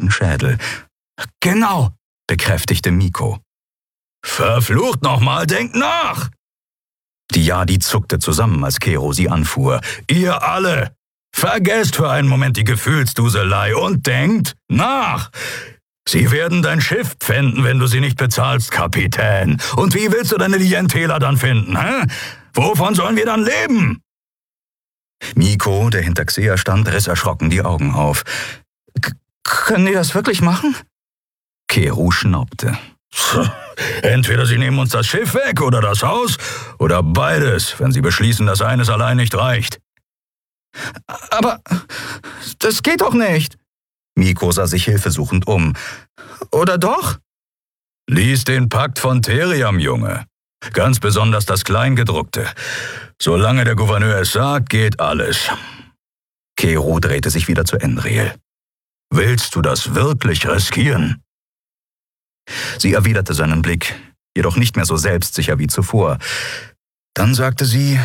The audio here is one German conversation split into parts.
breiten Schädel. »Genau«, bekräftigte Mikko. »Verflucht nochmal, denk nach!« Die Yadi zuckte zusammen, als Kero sie anfuhr. »Ihr alle! Vergesst für einen Moment die Gefühlsduselei und denkt nach! Sie werden dein Schiff pfänden, wenn du sie nicht bezahlst, Kapitän. Und wie willst du deine Lientäler dann finden, hä? Wovon sollen wir dann leben?« Mikko, der hinter Xea stand, riss erschrocken die Augen auf. »Können die das wirklich machen?« Kero schnaubte. »Entweder sie nehmen uns das Schiff weg oder das Haus oder beides, wenn sie beschließen, dass eines allein nicht reicht.« »Aber das geht doch nicht!« Mikko sah sich hilfesuchend um. »Oder doch?« »Lies den Pakt von Theriam, Junge. Ganz besonders das Kleingedruckte. Solange der Gouverneur es sagt, geht alles.« Kero drehte sich wieder zu Enriel. »Willst du das wirklich riskieren?« Sie erwiderte seinen Blick, jedoch nicht mehr so selbstsicher wie zuvor. Dann sagte sie,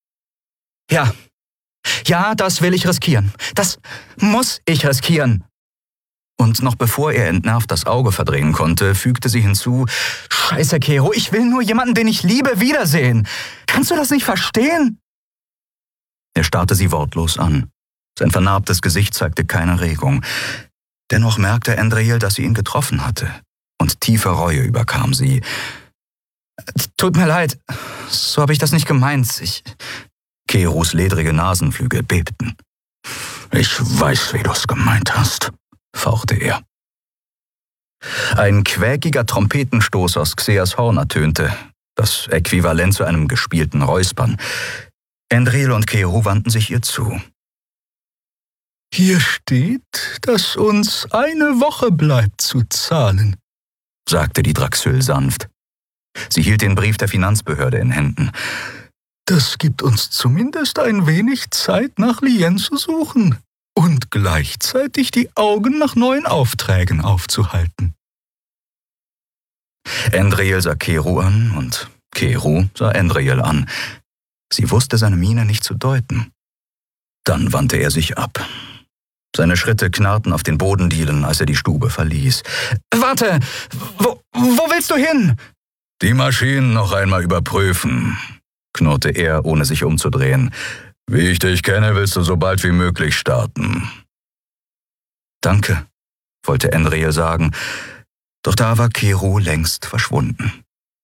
Ja, das will ich riskieren. Das muss ich riskieren.« Und noch bevor er entnervt das Auge verdrehen konnte, fügte sie hinzu, »Scheiße, Kero, ich will nur jemanden, den ich liebe, wiedersehen. Kannst du das nicht verstehen?« Er starrte sie wortlos an. Sein vernarbtes Gesicht zeigte keine Regung. Dennoch merkte Enriel, dass sie ihn getroffen hatte. Und tiefe Reue überkam sie. »Tut mir leid, so habe ich das nicht gemeint. Keros ledrige Nasenflügel bebten. »Ich weiß, wie du es gemeint hast«, fauchte er. Ein quäkiger Trompetenstoß aus Xeas Horn ertönte, das Äquivalent zu einem gespielten Räuspern. Enriel und Kero wandten sich ihr zu. »Hier steht, dass uns eine Woche bleibt zu zahlen«, sagte die Draxyl sanft. Sie hielt den Brief der Finanzbehörde in Händen. »Das gibt uns zumindest ein wenig Zeit, nach Lien zu suchen und gleichzeitig die Augen nach neuen Aufträgen aufzuhalten.« Enriel sah Kero an und Kero sah Enriel an. Sie wusste seine Miene nicht zu deuten. Dann wandte er sich ab. Seine Schritte knarrten auf den Bodendielen, als er die Stube verließ. »Warte! Wo willst du hin?« »Die Maschinen noch einmal überprüfen«, knurrte er, ohne sich umzudrehen. »Wie ich dich kenne, willst du so bald wie möglich starten.« »Danke«, wollte Enriel sagen, doch da war Kero längst verschwunden.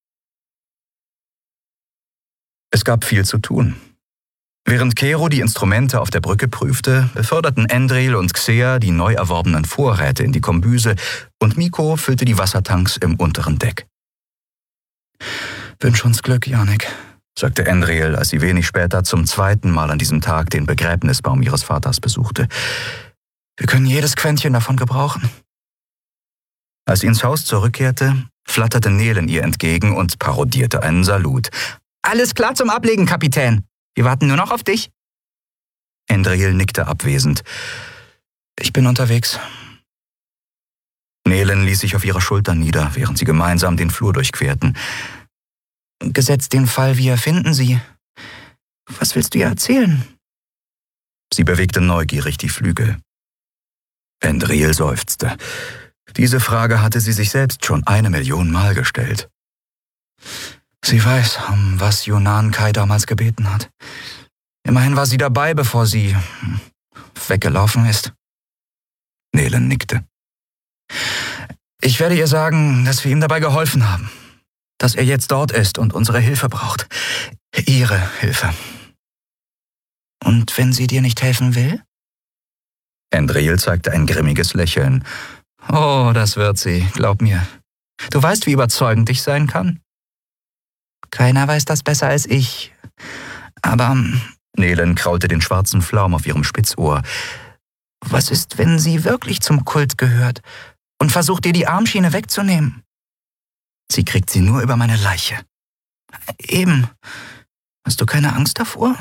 Es gab viel zu tun. Während Kero die Instrumente auf der Brücke prüfte, beförderten Enriel und Xea die neu erworbenen Vorräte in die Kombüse und Mikko füllte die Wassertanks im unteren Deck. »Wünsch uns Glück, Janek«, sagte Enriel, als sie wenig später zum zweiten Mal an diesem Tag den Begräbnisbaum ihres Vaters besuchte. »Wir können jedes Quäntchen davon gebrauchen.« Als sie ins Haus zurückkehrte, flatterte Nelen ihr entgegen und parodierte einen Salut. »Alles klar zum Ablegen, Kapitän. Wir warten nur noch auf dich.« Enriel nickte abwesend. »Ich bin unterwegs.« Nelen ließ sich auf ihrer Schulter nieder, während sie gemeinsam den Flur durchquerten. »Gesetzt den Fall, wir finden sie. Was willst du ihr erzählen?« Sie bewegte neugierig die Flügel. Enriel seufzte. Diese Frage hatte sie sich selbst schon 1 Million Mal gestellt. Sie weiß, um was Yunan Kai damals gebeten hat. Immerhin war sie dabei, bevor sie weggelaufen ist. Nelen nickte. »Ich werde ihr sagen, dass wir ihm dabei geholfen haben. Dass er jetzt dort ist und unsere Hilfe braucht. Ihre Hilfe.« »Und wenn sie dir nicht helfen will?« Enriel zeigte ein grimmiges Lächeln. »Oh, das wird sie, glaub mir. Du weißt, wie überzeugend ich sein kann.« »Keiner weiß das besser als ich. Aber...« Nelen kraulte den schwarzen Flaum auf ihrem Spitzohr. »Was ist, wenn sie wirklich zum Kult gehört und versucht, dir die Armschiene wegzunehmen? Sie kriegt sie nur über meine Leiche.« »Eben. Hast du keine Angst davor?«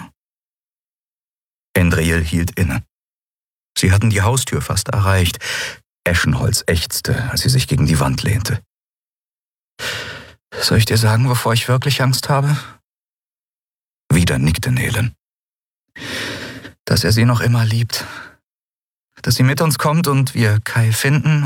Enriel hielt inne. Sie hatten die Haustür fast erreicht. Eschenholz ächzte, als sie sich gegen die Wand lehnte. »Soll ich dir sagen, wovor ich wirklich Angst habe?« Wieder nickte Nelen. »Dass er sie noch immer liebt. Dass sie mit uns kommt und wir Kai finden